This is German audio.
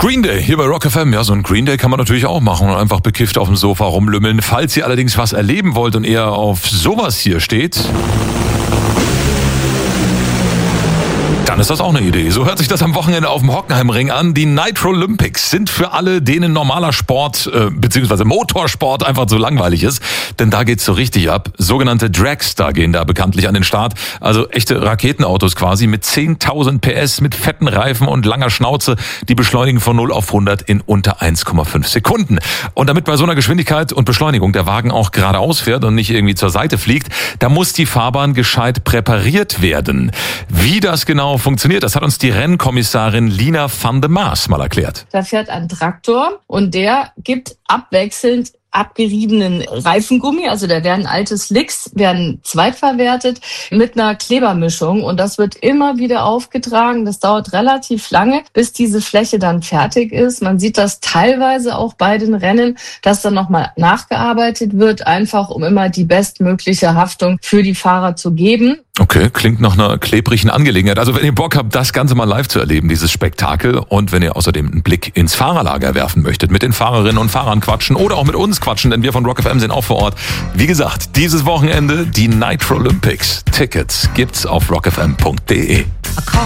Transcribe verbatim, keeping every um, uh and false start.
Green Day hier bei Rock F M. Ja, so ein Green Day kann man natürlich auch machen und einfach bekifft auf dem Sofa rumlümmeln. Falls ihr allerdings was erleben wollt und eher auf sowas hier steht, dann ist das auch eine Idee. So hört sich das am Wochenende auf dem Hockenheimring an. Die Nitro Olympics sind für alle, denen normaler Sport äh, bzw. Motorsport einfach zu langweilig ist. Denn da geht's so richtig ab. Sogenannte Dragster gehen da bekanntlich an den Start. Also echte Raketenautos quasi mit zehntausend P S, mit fetten Reifen und langer Schnauze. Die beschleunigen von null auf hundert in unter eins Komma fünf Sekunden. Und damit bei so einer Geschwindigkeit und Beschleunigung der Wagen auch geradeaus fährt und nicht irgendwie zur Seite fliegt, da muss die Fahrbahn gescheit präpariert werden. Wie das genau funktioniert, das hat uns die Rennkommissarin Lina van de Maas mal erklärt. Da fährt ein Traktor und der gibt abwechselnd abgeriebenen Reifengummi, also da werden alte Slicks, werden zweitverwertet mit einer Klebermischung und das wird immer wieder aufgetragen. Das dauert relativ lange, bis diese Fläche dann fertig ist. Man sieht das teilweise auch bei den Rennen, dass dann nochmal nachgearbeitet wird, einfach um immer die bestmögliche Haftung für die Fahrer zu geben. Okay, klingt nach einer klebrigen Angelegenheit. Also wenn ihr Bock habt, das Ganze mal live zu erleben, dieses Spektakel, und wenn ihr außerdem einen Blick ins Fahrerlager werfen möchtet, mit den Fahrerinnen und Fahrern quatschen oder auch mit uns quatschen, denn wir von Rock F M sind auch vor Ort. Wie gesagt, dieses Wochenende die Nitro Olympics. Tickets gibt's auf rock f m punkt d e.